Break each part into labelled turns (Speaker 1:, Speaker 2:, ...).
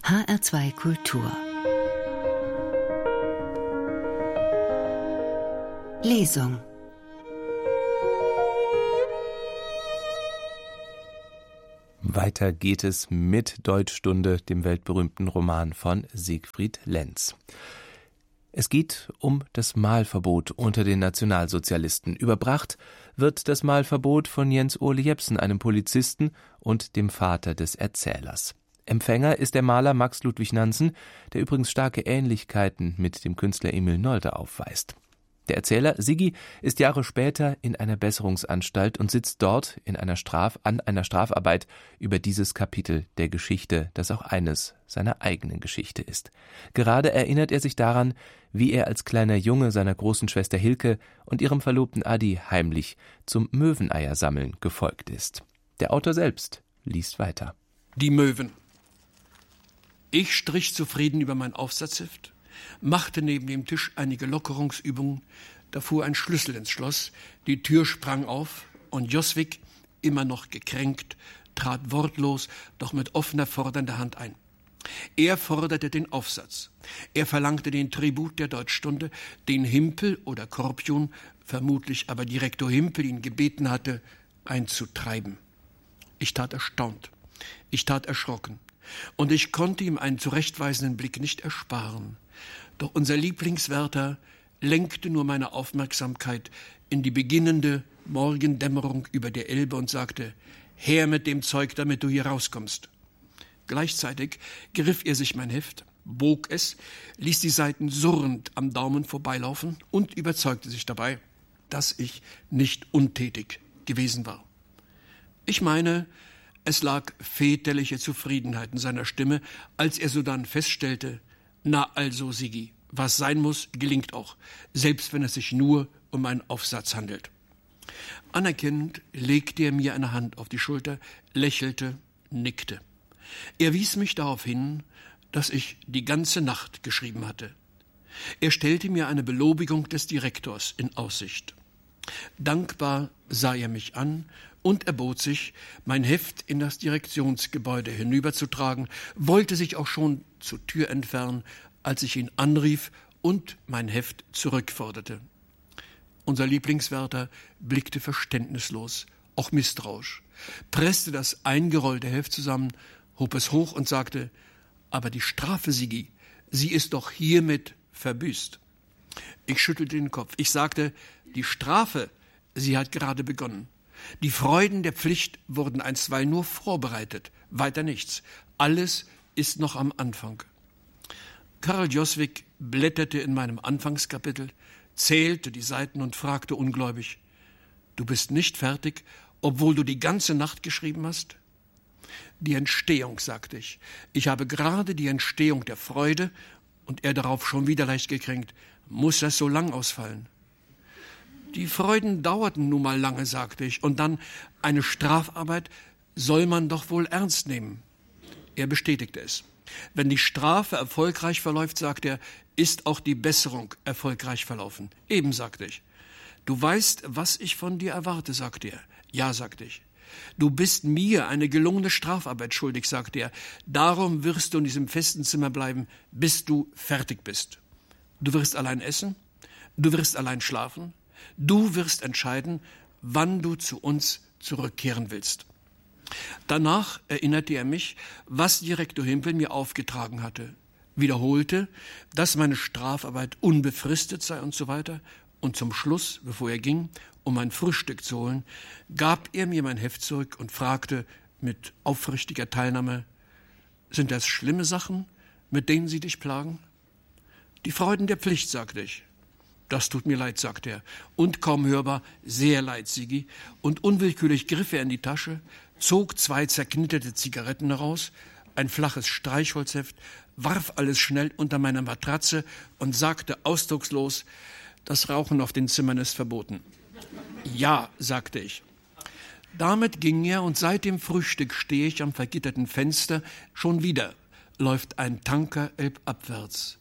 Speaker 1: HR2 Kultur. Lesung.
Speaker 2: Weiter geht es mit Deutschstunde, dem weltberühmten Roman von Siegfried Lenz. Es geht um das Malverbot unter den Nationalsozialisten. Überbracht wird das Malverbot von Jens Ole Jepsen, einem Polizisten und dem Vater des Erzählers. Empfänger ist der Maler Max Ludwig Nansen, der übrigens starke Ähnlichkeiten mit dem Künstler Emil Nolde aufweist. Der Erzähler Siggi ist Jahre später in einer Besserungsanstalt und sitzt dort an einer Strafarbeit über dieses Kapitel der Geschichte, das auch eines seiner eigenen Geschichte ist. Gerade erinnert er sich daran, wie er als kleiner Junge seiner großen Schwester Hilke und ihrem Verlobten Adi heimlich zum Möweneiersammeln gefolgt ist. Der Autor selbst liest weiter.
Speaker 3: Die Möwen. Ich strich zufrieden über mein Aufsatzheft, machte neben dem Tisch einige Lockerungsübungen, da fuhr ein Schlüssel ins Schloss, die Tür sprang auf und Joswig, immer noch gekränkt, trat wortlos, doch mit offener, fordernder Hand ein. Er forderte den Aufsatz. Er verlangte den Tribut der Deutschstunde, den Himpel oder Korpion, vermutlich aber Direktor Himpel ihn gebeten hatte, einzutreiben. Ich tat erstaunt. Ich tat erschrocken. Und ich konnte ihm einen zurechtweisenden Blick nicht ersparen. Doch unser Lieblingswärter lenkte nur meine Aufmerksamkeit in die beginnende Morgendämmerung über der Elbe und sagte: »Her mit dem Zeug, damit du hier rauskommst.« Gleichzeitig griff er sich mein Heft, bog es, ließ die Seiten surrend am Daumen vorbeilaufen und überzeugte sich dabei, dass ich nicht untätig gewesen war. Ich meine, es lag väterliche Zufriedenheit in seiner Stimme, als er sodann feststellte: »Na also, Siggi, was sein muss, gelingt auch, selbst wenn es sich nur um einen Aufsatz handelt.« Anerkennend legte er mir eine Hand auf die Schulter, lächelte, nickte. Er wies mich darauf hin, dass ich die ganze Nacht geschrieben hatte. Er stellte mir eine Belobigung des Direktors in Aussicht. Dankbar sah er mich an und erbot sich, mein Heft in das Direktionsgebäude hinüberzutragen, wollte sich auch schon zur Tür entfernen, als ich ihn anrief und mein Heft zurückforderte. Unser Lieblingswärter blickte verständnislos, auch misstrauisch, presste das eingerollte Heft zusammen, hob es hoch und sagte: »Aber die Strafe, Siggi, sie ist doch hiermit verbüßt.« Ich schüttelte den Kopf. Ich sagte: »Die Strafe, sie hat gerade begonnen. Die Freuden der Pflicht wurden einstweilen nur vorbereitet, weiter nichts. Alles ist noch am Anfang.« Karl Joswig blätterte in meinem Anfangskapitel, zählte die Seiten und fragte ungläubig: »Du bist nicht fertig, obwohl du die ganze Nacht geschrieben hast?« »Die Entstehung«, sagte ich. »Ich habe gerade die Entstehung der Freude«, und er darauf schon wieder leicht gekränkt: »Muss das so lang ausfallen?« »Die Freuden dauerten nun mal lange«, sagte ich, »und dann eine Strafarbeit soll man doch wohl ernst nehmen.« Er bestätigte es. »Wenn die Strafe erfolgreich verläuft«, sagte er, »ist auch die Besserung erfolgreich verlaufen.« »Eben«, sagte ich. »Du weißt, was ich von dir erwarte«, sagte er. »Ja«, sagte ich. »Du bist mir eine gelungene Strafarbeit schuldig«, sagte er. »Darum wirst du in diesem festen Zimmer bleiben, bis du fertig bist. Du wirst allein essen, du wirst allein schlafen, du wirst entscheiden, wann du zu uns zurückkehren willst.« Danach erinnerte er mich, was Direktor Himpel mir aufgetragen hatte, wiederholte, dass meine Strafarbeit unbefristet sei und so weiter. Und zum Schluss, bevor er ging, um mein Frühstück zu holen, gab er mir mein Heft zurück und fragte mit aufrichtiger Teilnahme: »Sind das schlimme Sachen, mit denen Sie dich plagen?« »Die Freuden der Pflicht«, sagte ich. »Das tut mir leid«, sagte er, und kaum hörbar: »Sehr leid, Siggi.« Und unwillkürlich griff er in die Tasche, zog 2 zerknitterte Zigaretten heraus, ein flaches Streichholzheft, warf alles schnell unter meine Matratze und sagte ausdruckslos: »Das Rauchen auf den Zimmern ist verboten.« »Ja«, sagte ich. Damit ging er, und seit dem Frühstück stehe ich am vergitterten Fenster. Schon wieder läuft ein Tanker elbabwärts.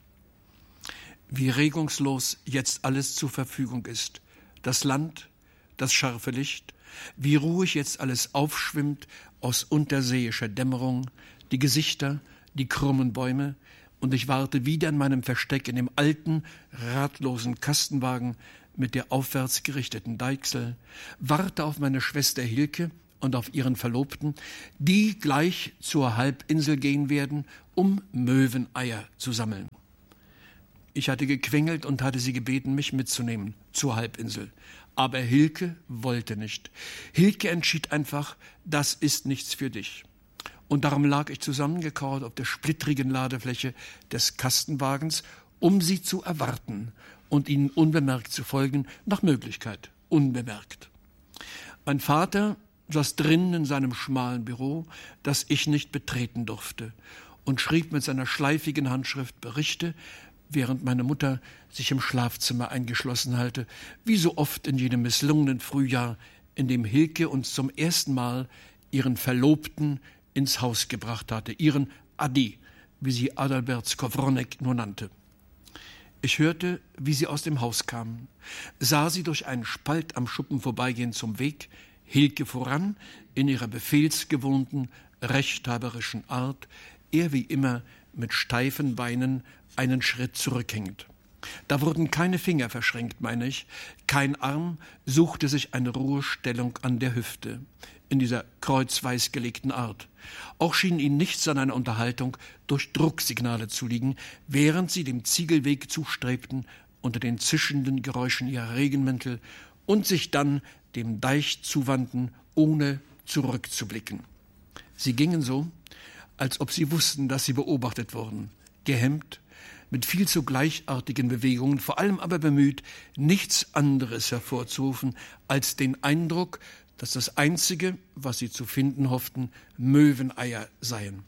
Speaker 3: Wie regungslos jetzt alles zur Verfügung ist. Das Land, das scharfe Licht, wie ruhig jetzt alles aufschwimmt aus unterseeischer Dämmerung, die Gesichter, die krummen Bäume, und ich warte wieder in meinem Versteck in dem alten, radlosen Kastenwagen mit der aufwärts gerichteten Deichsel, warte auf meine Schwester Hilke und auf ihren Verlobten, die gleich zur Halbinsel gehen werden, um Möweneier zu sammeln. Ich hatte gequengelt und hatte sie gebeten, mich mitzunehmen zur Halbinsel. Aber Hilke wollte nicht. Hilke entschied einfach, das ist nichts für dich. Und darum lag ich zusammengekauert auf der splittrigen Ladefläche des Kastenwagens, um sie zu erwarten und ihnen unbemerkt zu folgen, nach Möglichkeit unbemerkt. Mein Vater saß drinnen in seinem schmalen Büro, das ich nicht betreten durfte, und schrieb mit seiner schleifigen Handschrift Berichte, während meine Mutter sich im Schlafzimmer eingeschlossen halte, wie so oft in jenem misslungenen Frühjahr, in dem Hilke uns zum ersten Mal ihren Verlobten ins Haus gebracht hatte, ihren Adi, wie sie Adalbert Skowronek nur nannte. Ich hörte, wie sie aus dem Haus kamen, sah sie durch einen Spalt am Schuppen vorbeigehen zum Weg, Hilke voran, in ihrer befehlsgewohnten, rechthaberischen Art, er wie immer mit steifen Beinen einen Schritt zurückhängend. Da wurden keine Finger verschränkt, meine ich, kein Arm suchte sich eine Ruhestellung an der Hüfte, in dieser kreuzweis gelegten Art. Auch schien ihnen nichts an einer Unterhaltung durch Drucksignale zu liegen, während sie dem Ziegelweg zustrebten, unter den zischenden Geräuschen ihrer Regenmäntel, und sich dann dem Deich zuwandten, ohne zurückzublicken. Sie gingen so, als ob sie wussten, dass sie beobachtet wurden, gehemmt, mit viel zu gleichartigen Bewegungen, vor allem aber bemüht, nichts anderes hervorzurufen als den Eindruck, dass das Einzige, was sie zu finden hofften, Möweneier seien.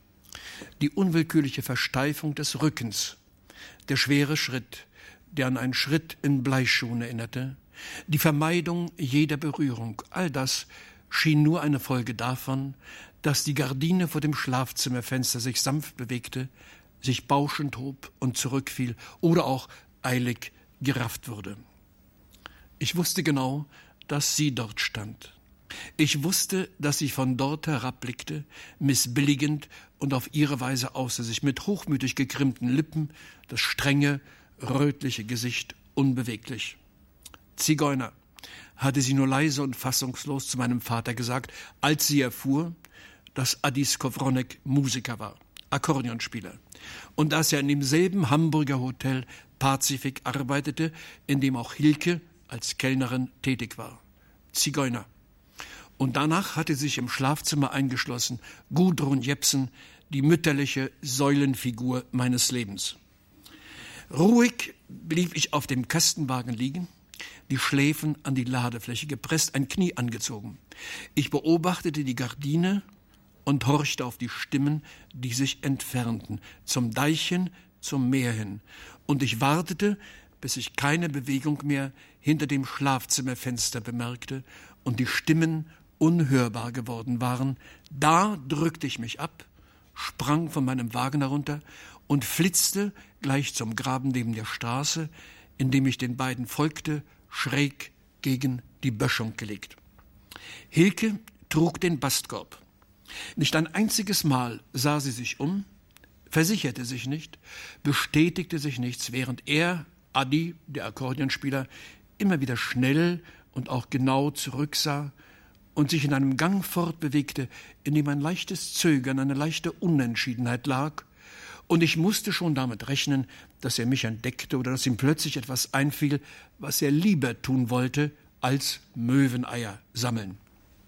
Speaker 3: Die unwillkürliche Versteifung des Rückens, der schwere Schritt, der an einen Schritt in Bleischuhen erinnerte, die Vermeidung jeder Berührung, all das schien nur eine Folge davon, dass die Gardine vor dem Schlafzimmerfenster sich sanft bewegte, sich bauschend hob und zurückfiel oder auch eilig gerafft wurde. Ich wusste genau, dass sie dort stand. Ich wusste, dass sie von dort herabblickte, missbilligend und auf ihre Weise außer sich, mit hochmütig gekrümmten Lippen, das strenge, rötliche Gesicht unbeweglich. Zigeuner, hatte sie nur leise und fassungslos zu meinem Vater gesagt, als sie erfuhr, dass Adi Skowronek Musiker war, Akkordeonspieler, und dass er in demselben Hamburger Hotel Pazifik arbeitete, in dem auch Hilke als Kellnerin tätig war. Zigeuner. Und danach hatte sich im Schlafzimmer eingeschlossen Gudrun Jepsen, die mütterliche Säulenfigur meines Lebens. Ruhig blieb ich auf dem Kastenwagen liegen, die Schläfen an die Ladefläche gepresst, ein Knie angezogen. Ich beobachtete die Gardine und horchte auf die Stimmen, die sich entfernten, zum Deich hin, zum Meer hin. Und ich wartete, bis ich keine Bewegung mehr hinter dem Schlafzimmerfenster bemerkte und die Stimmen unhörbar geworden waren. Da drückte ich mich ab, sprang von meinem Wagen herunter und flitzte gleich zum Graben neben der Straße, indem ich den beiden folgte, schräg gegen die Böschung gelegt. Hilke trug den Bastkorb. Nicht ein einziges Mal sah sie sich um, versicherte sich nicht, bestätigte sich nichts, während er, Adi, der Akkordeonspieler, immer wieder schnell und auch genau zurücksah und sich in einem Gang fortbewegte, in dem ein leichtes Zögern, eine leichte Unentschiedenheit lag, und ich musste schon damit rechnen, dass er mich entdeckte oder dass ihm plötzlich etwas einfiel, was er lieber tun wollte, als Möweneier sammeln.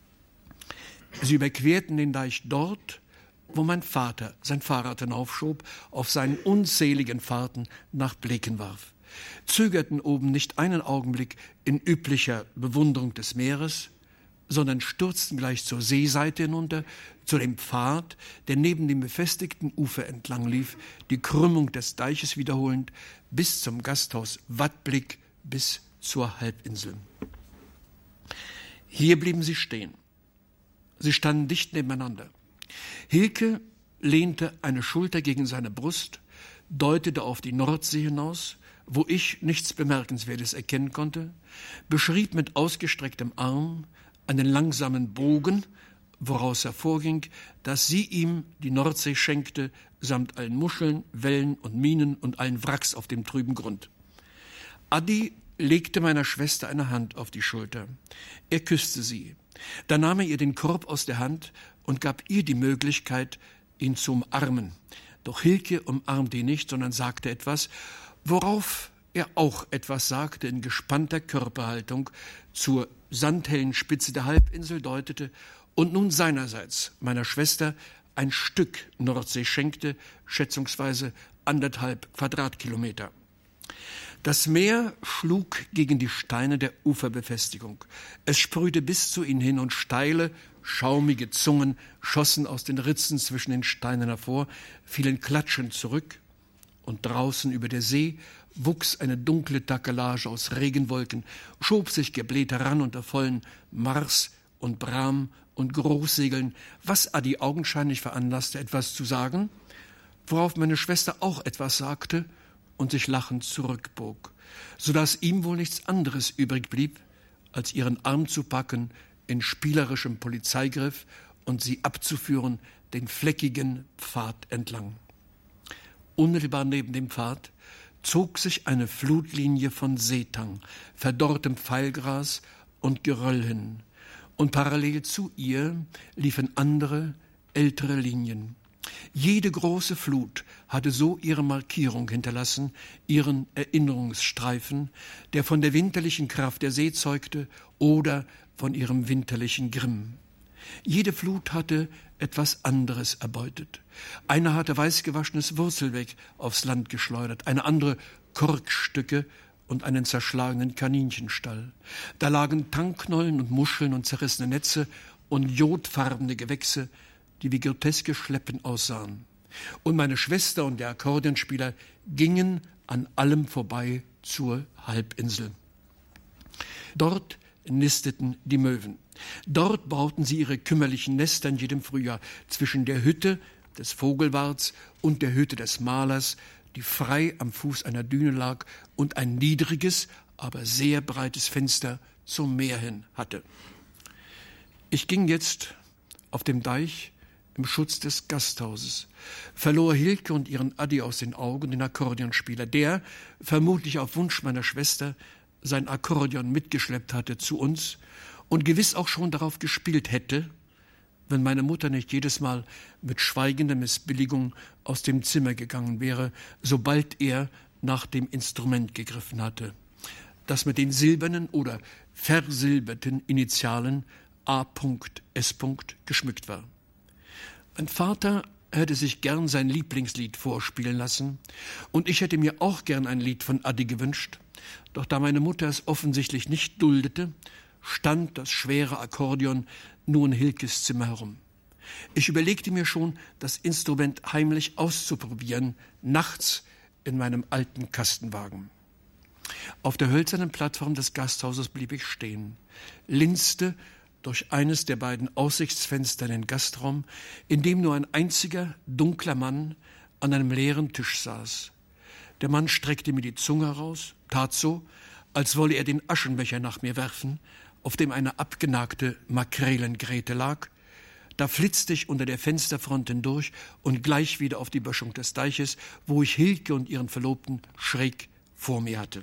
Speaker 3: Sie überquerten den Deich dort, wo mein Vater sein Fahrrad hinaufschob, auf seinen unzähligen Fahrten nach Bleken warf, zögerten oben nicht einen Augenblick in üblicher Bewunderung des Meeres, sondern stürzten gleich zur Seeseite hinunter, zu dem Pfad, der neben dem befestigten Ufer entlang lief, die Krümmung des Deiches wiederholend, bis zum Gasthaus Wattblick, bis zur Halbinsel. Hier blieben sie stehen. Sie standen dicht nebeneinander. Hilke lehnte eine Schulter gegen seine Brust, deutete auf die Nordsee hinaus, wo ich nichts Bemerkenswertes erkennen konnte, beschrieb mit ausgestrecktem Arm einen langsamen Bogen, woraus hervorging, dass sie ihm die Nordsee schenkte, samt allen Muscheln, Wellen und Minen und allen Wracks auf dem trüben Grund. Adi legte meiner Schwester eine Hand auf die Schulter. Er küsste sie. Dann nahm er ihr den Korb aus der Hand und gab ihr die Möglichkeit, ihn zu umarmen. Doch Hilke umarmte ihn nicht, sondern sagte etwas, worauf er auch etwas sagte in gespannter Körperhaltung, zur sandhellen Spitze der Halbinsel deutete und nun seinerseits meiner Schwester ein Stück Nordsee schenkte, schätzungsweise 1,5 Quadratkilometer. Das Meer schlug gegen die Steine der Uferbefestigung. Es sprühte bis zu ihnen hin und steile, schaumige Zungen schossen aus den Ritzen zwischen den Steinen hervor, fielen klatschend zurück. Und draußen über der See wuchs eine dunkle Takelage aus Regenwolken, schob sich gebläht heran unter vollen Mars und Bram und Großsegeln, was Adi augenscheinlich veranlasste, etwas zu sagen, worauf meine Schwester auch etwas sagte und sich lachend zurückbog, so dass ihm wohl nichts anderes übrig blieb, als ihren Arm zu packen in spielerischem Polizeigriff und sie abzuführen den fleckigen Pfad entlang. Unmittelbar neben dem Pfad zog sich eine Flutlinie von Seetang, verdorrtem Pfeilgras und Geröll hin, und parallel zu ihr liefen andere, ältere Linien. Jede große Flut hatte so ihre Markierung hinterlassen, ihren Erinnerungsstreifen, der von der winterlichen Kraft der See zeugte oder von ihrem winterlichen Grimm. Jede Flut hatte etwas anderes erbeutet. Eine hatte weißgewaschenes Wurzelwerk aufs Land geschleudert, eine andere Korkstücke und einen zerschlagenen Kaninchenstall. Da lagen Tangknollen und Muscheln und zerrissene Netze und jodfarbene Gewächse, die wie groteske Schleppen aussahen. Und meine Schwester und der Akkordeonspieler gingen an allem vorbei zur Halbinsel. Dort nisteten die Möwen. Dort bauten sie ihre kümmerlichen Nester in jedem Frühjahr zwischen der Hütte des Vogelwarts und der Hütte des Malers, die frei am Fuß einer Düne lag und ein niedriges, aber sehr breites Fenster zum Meer hin hatte. Ich ging jetzt auf dem Deich im Schutz des Gasthauses, verlor Hilke und ihren Adi aus den Augen, den Akkordeonspieler, der, vermutlich auf Wunsch meiner Schwester, sein Akkordeon mitgeschleppt hatte zu uns und gewiss auch schon darauf gespielt hätte, wenn meine Mutter nicht jedes Mal mit schweigender Missbilligung aus dem Zimmer gegangen wäre, sobald er nach dem Instrument gegriffen hatte, das mit den silbernen oder versilberten Initialen A.S. geschmückt war. Mein Vater hätte sich gern sein Lieblingslied vorspielen lassen und ich hätte mir auch gern ein Lied von Adi gewünscht, doch da meine Mutter es offensichtlich nicht duldete, stand das schwere Akkordeon nur in Hilkes Zimmer herum. Ich überlegte mir schon, das Instrument heimlich auszuprobieren, nachts in meinem alten Kastenwagen. Auf der hölzernen Plattform des Gasthauses blieb ich stehen, linste durch eines der beiden Aussichtsfenster in den Gastraum, in dem nur ein einziger, dunkler Mann an einem leeren Tisch saß. Der Mann streckte mir die Zunge heraus, tat so, als wolle er den Aschenbecher nach mir werfen, auf dem eine abgenagte Makrelengräte lag. Da flitzte ich unter der Fensterfront hindurch und gleich wieder auf die Böschung des Deiches, wo ich Hilke und ihren Verlobten schräg vor mir hatte.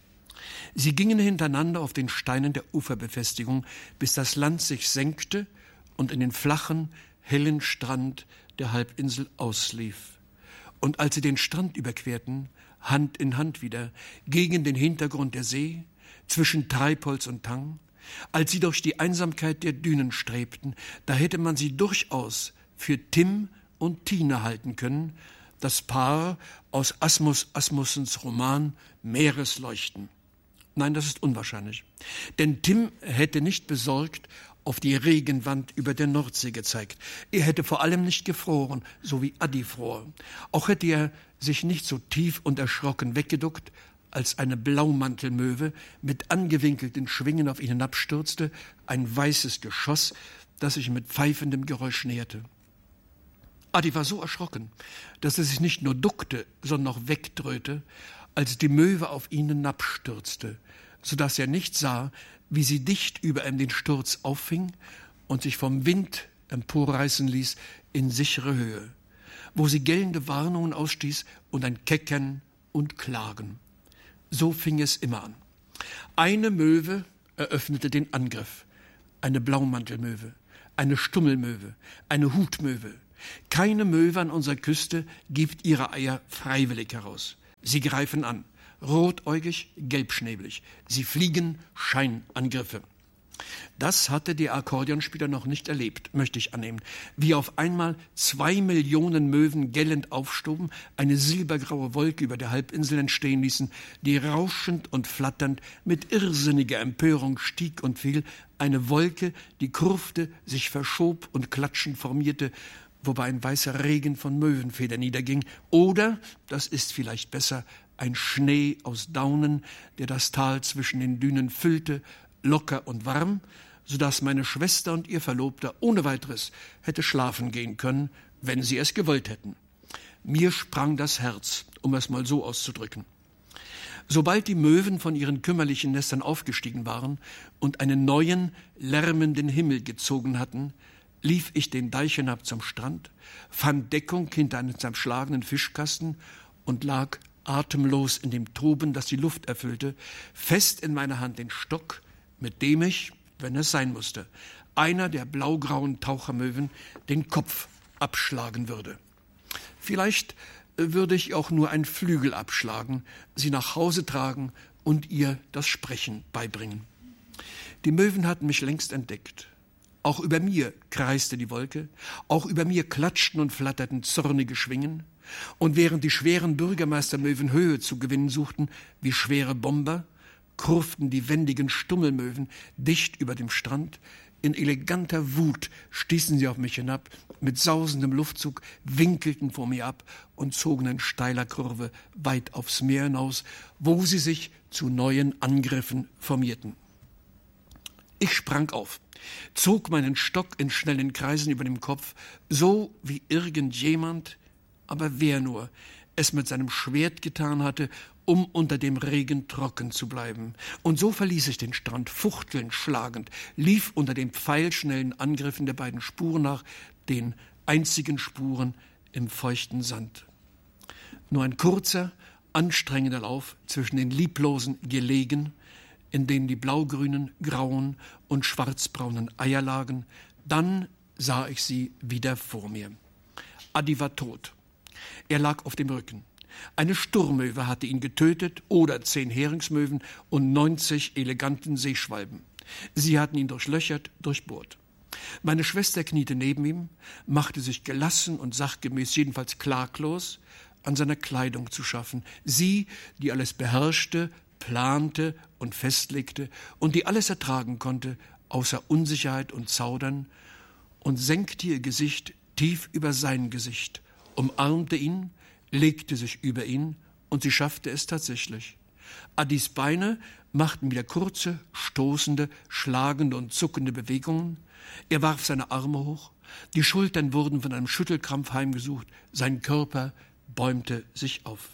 Speaker 3: Sie gingen hintereinander auf den Steinen der Uferbefestigung, bis das Land sich senkte und in den flachen, hellen Strand der Halbinsel auslief. Und als sie den Strand überquerten, Hand in Hand wieder, gegen den Hintergrund der See, zwischen Treibholz und Tang, als sie durch die Einsamkeit der Dünen strebten, da hätte man sie durchaus für Tim und Tine halten können, das Paar aus Asmus Asmussens Roman Meeresleuchten. Nein, das ist unwahrscheinlich. Denn Tim hätte nicht besorgt auf die Regenwand über der Nordsee gezeigt. Er hätte vor allem nicht gefroren, so wie Adi fror. Auch hätte er sich nicht so tief und erschrocken weggeduckt, als eine Blaumantelmöwe mit angewinkelten Schwingen auf ihn hinabstürzte, ein weißes Geschoss, das sich mit pfeifendem Geräusch näherte. Adi war so erschrocken, dass er sich nicht nur duckte, sondern auch wegdröhte, als die Möwe auf ihn hinabstürzte, so dass er nicht sah, wie sie dicht über ihm den Sturz auffing und sich vom Wind emporreißen ließ in sichere Höhe, wo sie gellende Warnungen ausstieß und ein Keckern und Klagen. So fing es immer an. Eine Möwe eröffnete den Angriff, eine Blaumantelmöwe, eine Stummelmöwe, eine Hutmöwe. Keine Möwe an unserer Küste gibt ihre Eier freiwillig heraus. Sie greifen an, rotäugig, gelbschnäbelig. Sie fliegen Scheinangriffe. Das hatte der Akkordeonspieler noch nicht erlebt, möchte ich annehmen, wie auf einmal 2 Millionen Möwen gellend aufstoben, eine silbergraue Wolke über der Halbinsel entstehen ließen, die rauschend und flatternd mit irrsinniger Empörung stieg und fiel, eine Wolke, die kurfte, sich verschob und klatschend formierte, wobei ein weißer Regen von Möwenfedern niederging, oder, das ist vielleicht besser, ein Schnee aus Daunen, der das Tal zwischen den Dünen füllte, locker und warm, so dass meine Schwester und ihr Verlobter ohne weiteres hätte schlafen gehen können, wenn sie es gewollt hätten. Mir sprang das Herz, um es mal so auszudrücken. Sobald die Möwen von ihren kümmerlichen Nestern aufgestiegen waren und einen neuen, lärmenden Himmel gezogen hatten, lief ich den Deich hinab zum Strand, fand Deckung hinter einem zerschlagenen Fischkasten und lag atemlos in dem Toben, das die Luft erfüllte, fest in meiner Hand den Stock, mit dem ich, wenn es sein musste, einer der blaugrauen Tauchermöwen den Kopf abschlagen würde. Vielleicht würde ich auch nur einen Flügel abschlagen, sie nach Hause tragen und ihr das Sprechen beibringen. Die Möwen hatten mich längst entdeckt. Auch über mir kreiste die Wolke, auch über mir klatschten und flatterten zornige Schwingen, und während die schweren Bürgermeistermöwen Höhe zu gewinnen suchten, wie schwere Bomber, kurften die wendigen Stummelmöwen dicht über dem Strand. In eleganter Wut stießen sie auf mich hinab, mit sausendem Luftzug winkelten vor mir ab und zogen in steiler Kurve weit aufs Meer hinaus, wo sie sich zu neuen Angriffen formierten. Ich sprang auf, zog meinen Stock in schnellen Kreisen über dem Kopf, so wie irgendjemand, aber wer nur, es mit seinem Schwert getan hatte, um unter dem Regen trocken zu bleiben. Und so verließ ich den Strand, fuchtelnd, schlagend, lief unter den pfeilschnellen Angriffen der beiden Spuren nach, den einzigen Spuren im feuchten Sand. Nur ein kurzer, anstrengender Lauf zwischen den lieblosen Gelegen, in denen die blaugrünen, grauen und schwarzbraunen Eier lagen, dann sah ich sie wieder vor mir. Adi war tot. Er lag auf dem Rücken. Eine Sturmmöwe hatte ihn getötet oder 10 Heringsmöwen und 90 eleganten Seeschwalben. Sie hatten ihn durchlöchert, durchbohrt. Meine Schwester kniete neben ihm, machte sich gelassen und sachgemäß, jedenfalls klaglos, an seiner Kleidung zu schaffen. Sie, die alles beherrschte, plante und festlegte und die alles ertragen konnte, außer Unsicherheit und Zaudern, und senkte ihr Gesicht tief über sein Gesicht, umarmte ihn, legte sich über ihn, und sie schaffte es tatsächlich. Adis Beine machten wieder kurze, stoßende, schlagende und zuckende Bewegungen. Er warf seine Arme hoch, die Schultern wurden von einem Schüttelkrampf heimgesucht, sein Körper bäumte sich auf.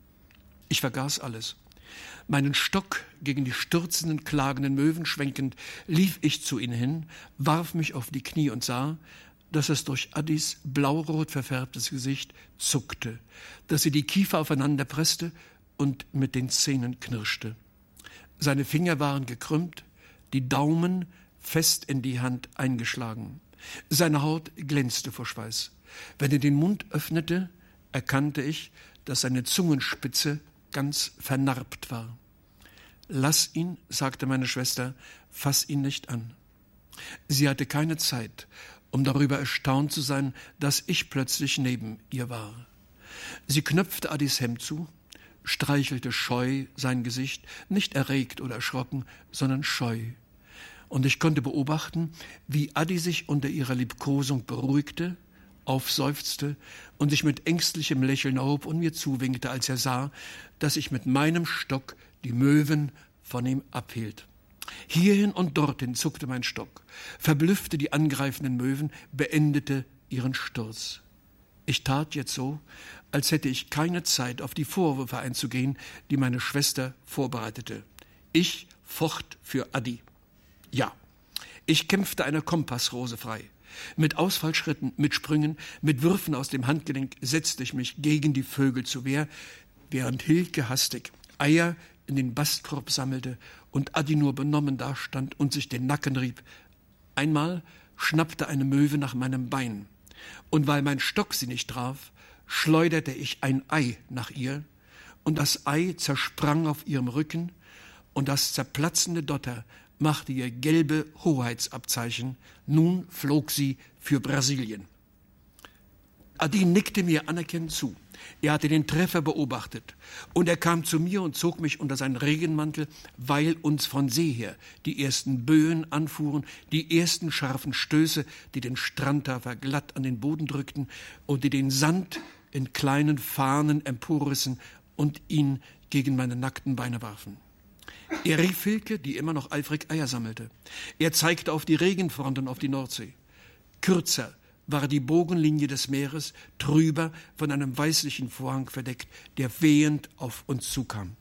Speaker 3: Ich vergaß alles. Meinen Stock gegen die stürzenden, klagenden Möwen schwenkend, lief ich zu ihnen hin, warf mich auf die Knie und sah, dass es durch Adis blaurot verfärbtes Gesicht zuckte, dass sie die Kiefer aufeinander presste und mit den Zähnen knirschte. Seine Finger waren gekrümmt, die Daumen fest in die Hand eingeschlagen. Seine Haut glänzte vor Schweiß. Wenn er den Mund öffnete, erkannte ich, dass seine Zungenspitze ganz vernarbt war. »Lass ihn«, sagte meine Schwester, »fass ihn nicht an.« Sie hatte keine Zeit, um darüber erstaunt zu sein, dass ich plötzlich neben ihr war. Sie knöpfte Adis Hemd zu, streichelte scheu sein Gesicht, nicht erregt oder erschrocken, sondern scheu. Und ich konnte beobachten, wie Adi sich unter ihrer Liebkosung beruhigte, aufseufzte und sich mit ängstlichem Lächeln erhob und mir zuwinkte, als er sah, dass ich mit meinem Stock die Möwen von ihm abhielt. Hierhin und dorthin zuckte mein Stock, verblüffte die angreifenden Möwen, beendete ihren Sturz. Ich tat jetzt so, als hätte ich keine Zeit, auf die Vorwürfe einzugehen, die meine Schwester vorbereitete. Ich focht für Adi. Ja, ich kämpfte eine Kompassrose frei. Mit Ausfallschritten, mit Sprüngen, mit Würfen aus dem Handgelenk setzte ich mich gegen die Vögel zur Wehr, während Hilke hastig Eier in den Bastkorb sammelte und Adi nur benommen dastand und sich den Nacken rieb. Einmal schnappte eine Möwe nach meinem Bein, und weil mein Stock sie nicht traf, schleuderte ich ein Ei nach ihr, und das Ei zersprang auf ihrem Rücken, und das zerplatzende Dotter machte ihr gelbe Hoheitsabzeichen. Nun flog sie für Brasilien. Adi nickte mir anerkennend zu. Er hatte den Treffer beobachtet, und er kam zu mir und zog mich unter seinen Regenmantel, weil uns von See her die ersten Böen anfuhren, die ersten scharfen Stöße, die den Strandtafer glatt an den Boden drückten und die den Sand in kleinen Fahnen emporrissen und ihn gegen meine nackten Beine warfen. Er rief Hilke, die immer noch eifrig Eier sammelte. Er zeigte auf die Regenfront und auf die Nordsee. Kürzer war die Bogenlinie des Meeres, trüber von einem weißlichen Vorhang verdeckt, der wehend auf uns zukam.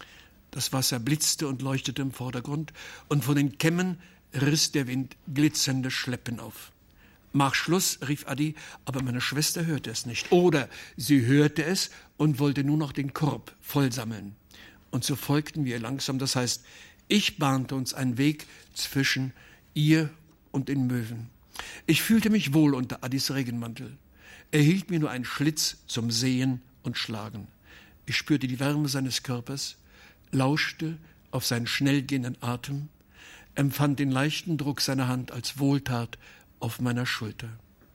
Speaker 3: Das Wasser blitzte und leuchtete im Vordergrund, und von den Kämmen riss der Wind glitzernde Schleppen auf. »Mach Schluss«, rief Adi, aber meine Schwester hörte es nicht. Oder sie hörte es und wollte nur noch den Korb vollsammeln. Und so folgten wir langsam, das heißt, ich bahnte uns einen Weg zwischen ihr und den Möwen. Ich fühlte mich wohl unter Adis Regenmantel. Er hielt mir nur einen Schlitz zum Sehen und Schlagen. Ich spürte die Wärme seines Körpers, lauschte auf seinen schnell gehenden Atem, empfand den leichten Druck seiner Hand als Wohltat auf meiner Schulter.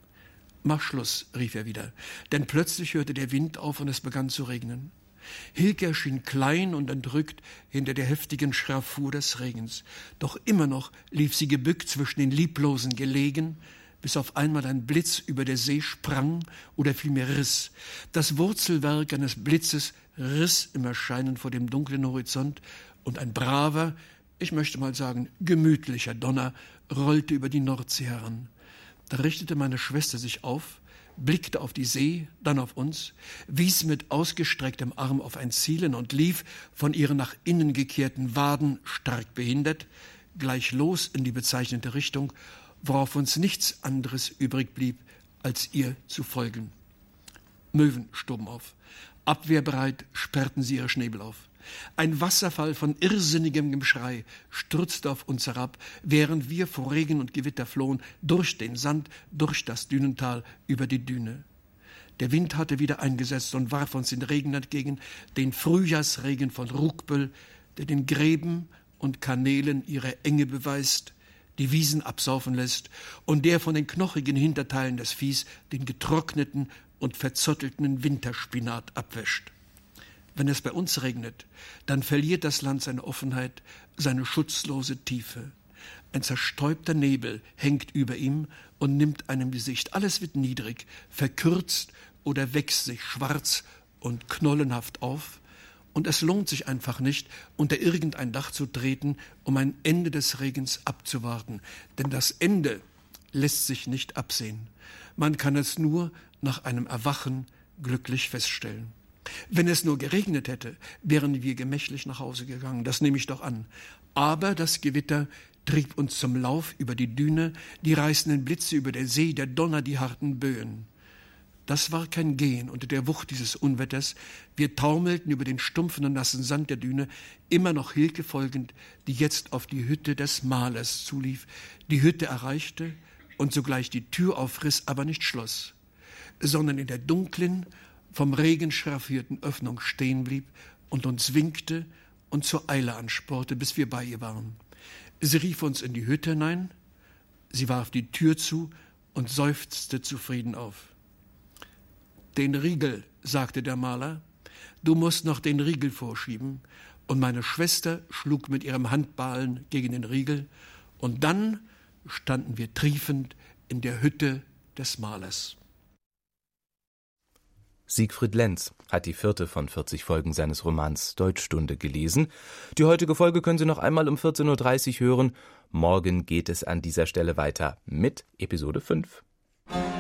Speaker 3: »Mach Schluss«, rief er wieder, denn plötzlich hörte der Wind auf und es begann zu regnen. Hilke erschien klein und entrückt hinter der heftigen Schraffur des Regens. Doch immer noch lief sie gebückt zwischen den Lieblosen gelegen, bis auf einmal ein Blitz über der See sprang oder vielmehr riss. Das Wurzelwerk eines Blitzes riss im Erscheinen vor dem dunklen Horizont, und ein braver, ich möchte mal sagen, gemütlicher Donner rollte über die Nordsee heran. Da richtete meine Schwester sich auf, blickte auf die See, dann auf uns, wies mit ausgestrecktem Arm auf ein Zielen und lief, von ihren nach innen gekehrten Waden stark behindert, gleich los in die bezeichnete Richtung, worauf uns nichts anderes übrig blieb, als ihr zu folgen. Möwen stoben auf. Abwehrbereit sperrten sie ihre Schnäbel auf. Ein Wasserfall von irrsinnigem Geschrei stürzte auf uns herab, während wir vor Regen und Gewitter flohen, durch den Sand, durch das Dünental, über die Düne. Der Wind hatte wieder eingesetzt und warf uns den Regen entgegen, den Frühjahrsregen von Rugbüll, der den Gräben und Kanälen ihre Enge beweist, die Wiesen absaufen lässt, und der von den knochigen Hinterteilen des Viehs den getrockneten und verzottelten Winterspinat abwäscht. Wenn es bei uns regnet, dann verliert das Land seine Offenheit, seine schutzlose Tiefe. Ein zerstäubter Nebel hängt über ihm und nimmt einem die Sicht. Alles wird niedrig, verkürzt oder wächst sich schwarz und knollenhaft auf. Und es lohnt sich einfach nicht, unter irgendein Dach zu treten, um ein Ende des Regens abzuwarten. Denn das Ende lässt sich nicht absehen. Man kann es nur nach einem Erwachen glücklich feststellen. Wenn es nur geregnet hätte, wären wir gemächlich nach Hause gegangen, das nehme ich doch an. Aber das Gewitter trieb uns zum Lauf über die Düne, die reißenden Blitze über der See, der Donner, die harten Böen. Das war kein Gehen unter der Wucht dieses Unwetters. Wir taumelten über den stumpfen und nassen Sand der Düne, immer noch Hilke folgend, die jetzt auf die Hütte des Malers zulief, die Hütte erreichte und sogleich die Tür aufriss, aber nicht schloss, sondern in der dunklen, vom Regen schraffierten Öffnung stehen blieb und uns winkte und zur Eile anspornte, bis wir bei ihr waren. Sie rief uns in die Hütte hinein, sie warf die Tür zu und seufzte zufrieden auf. »Den Riegel«, sagte der Maler, »du musst noch den Riegel vorschieben.« Und meine Schwester schlug mit ihrem Handballen gegen den Riegel, und dann standen wir triefend in der Hütte des Malers.
Speaker 2: Siegfried Lenz hat die 4. von 40 Folgen seines Romans Deutschstunde gelesen. Die heutige Folge können Sie noch einmal um 14.30 Uhr hören. Morgen geht es an dieser Stelle weiter mit Episode 5.